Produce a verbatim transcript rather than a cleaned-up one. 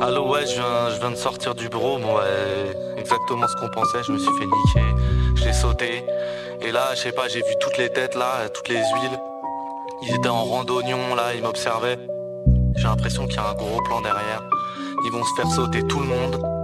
Allô, ouais, je viens, je viens de sortir du bureau, bon, ouais, exactement ce qu'on pensait, je me suis fait niquer, je l'ai sauté, et là, je sais pas, j'ai vu toutes les têtes là, toutes les huiles, ils étaient en randonnion là, ils m'observaient, j'ai l'impression qu'il y a un gros plan derrière, ils vont se faire sauter tout le monde,